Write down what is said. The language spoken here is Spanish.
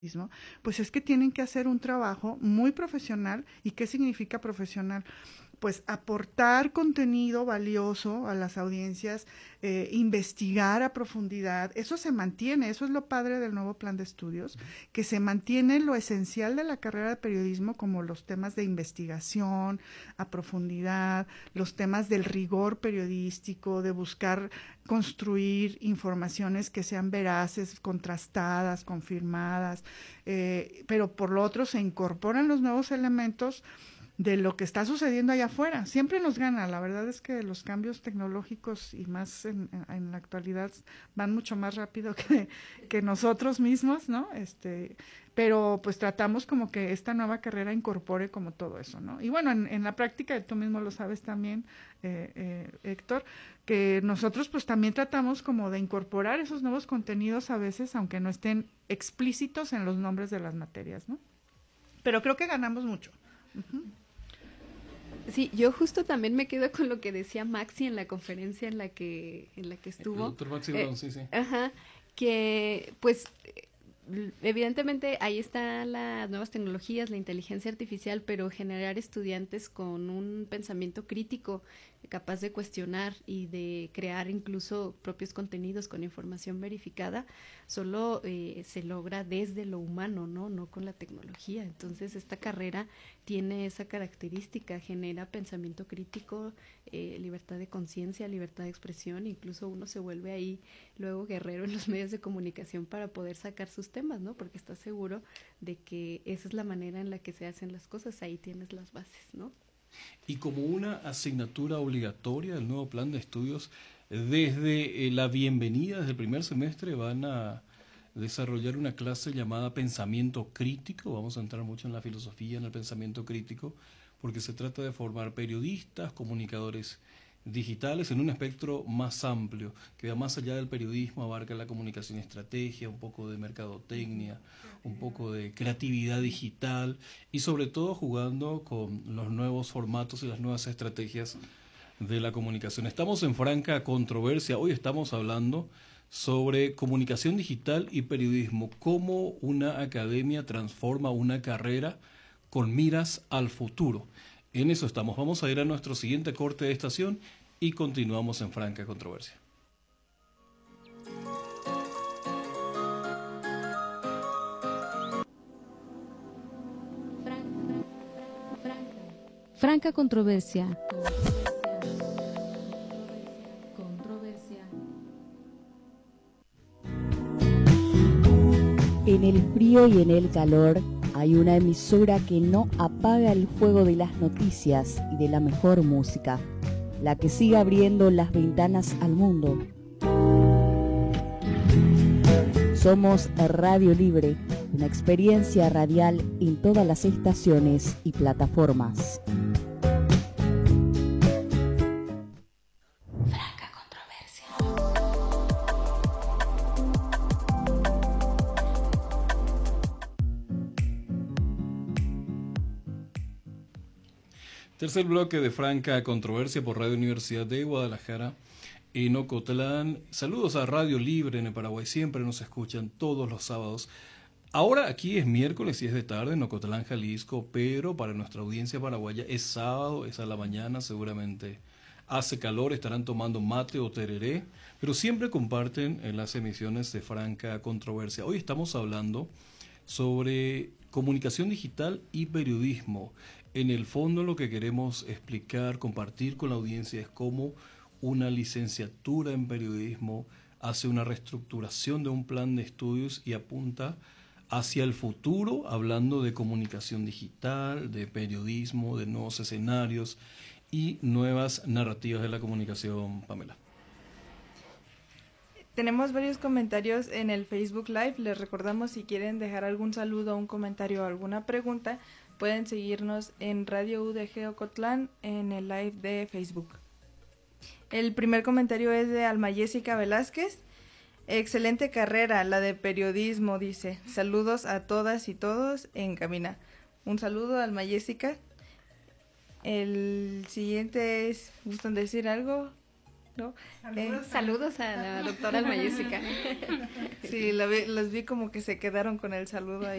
pues es que tienen que hacer un trabajo muy profesional. ¿Y qué significa profesional? Pues aportar contenido valioso a las audiencias, investigar a profundidad. Eso se mantiene, eso es lo padre del nuevo plan de estudios, que se mantiene lo esencial de la carrera de periodismo, como los temas de investigación a profundidad, los temas del rigor periodístico, de buscar construir informaciones que sean veraces, contrastadas, confirmadas, pero por lo otro se incorporan los nuevos elementos de lo que está sucediendo allá afuera. Siempre nos gana, la verdad es que los cambios tecnológicos y más en la actualidad van mucho más rápido que nosotros mismos, ¿no? Pero pues tratamos como que esta nueva carrera incorpore como todo eso, ¿no? Y bueno, en la práctica, tú mismo lo sabes también, Héctor, que nosotros pues también tratamos como de incorporar esos nuevos contenidos a veces, aunque no estén explícitos en los nombres de las materias, ¿no? Pero creo que ganamos mucho. Uh-huh. Sí, yo justo también me quedo con lo que decía Maxi en la conferencia en la que estuvo. El doctor Maxi Brown, sí. Ajá, que pues evidentemente ahí están las nuevas tecnologías, la inteligencia artificial, pero generar estudiantes con un pensamiento crítico, capaz de cuestionar y de crear incluso propios contenidos con información verificada, solo se logra desde lo humano, no con la tecnología. Entonces esta carrera tiene esa característica, genera pensamiento crítico, libertad de conciencia, libertad de expresión, incluso uno se vuelve ahí luego guerrero en los medios de comunicación para poder sacar sus temas, ¿no? Porque está seguro de que esa es la manera en la que se hacen las cosas, ahí tienes las bases, ¿no? Y como una asignatura obligatoria del nuevo plan de estudios, desde la bienvenida, desde el primer semestre, van a desarrollar una clase llamada pensamiento crítico. Vamos a entrar mucho en la filosofía, en el pensamiento crítico, porque se trata de formar periodistas, comunicadores digitales en un espectro más amplio, que va más allá del periodismo, abarca la comunicación y estrategia, un poco de mercadotecnia, un poco de creatividad digital y sobre todo jugando con los nuevos formatos y las nuevas estrategias de la comunicación. Estamos en franca controversia, hoy estamos hablando sobre comunicación digital y periodismo, cómo una academia transforma una carrera con miras al futuro. En eso estamos. Vamos a ir a nuestro siguiente corte de estación y continuamos en franca controversia. Franca controversia. En el frío y en el calor hay una emisora que no apaga el fuego de las noticias y de la mejor música, la que sigue abriendo las ventanas al mundo. Somos Radio Libre, una experiencia radial en todas las estaciones y plataformas. Tercer bloque de franca controversia por Radio Universidad de Guadalajara en Ocotlán. Saludos a Radio Libre en el Paraguay, siempre nos escuchan todos los sábados. Ahora aquí es miércoles y es de tarde en Ocotlán, Jalisco, pero para nuestra audiencia paraguaya es sábado, es a la mañana, seguramente hace calor, estarán tomando mate o tereré, pero siempre comparten en las emisiones de franca controversia. Hoy estamos hablando sobre comunicación digital y periodismo. En el fondo lo que queremos explicar, compartir con la audiencia es cómo una licenciatura en periodismo hace una reestructuración de un plan de estudios y apunta hacia el futuro, hablando de comunicación digital, de periodismo, de nuevos escenarios y nuevas narrativas de la comunicación. Pamela. Tenemos varios comentarios en el Facebook Live. Les recordamos, si quieren dejar algún saludo, un comentario o alguna pregunta, pueden seguirnos en Radio UDG Ocotlán en el live de Facebook. El primer comentario es de Alma Jessica Velázquez. Excelente carrera, la de periodismo, dice. Saludos a todas y todos en cabina. Un saludo, Alma Jessica. El siguiente es, ¿gustan decir algo? ¿no? Saludos a la doctora Almayésica. Sí, los vi como que se quedaron con el saludo ahí.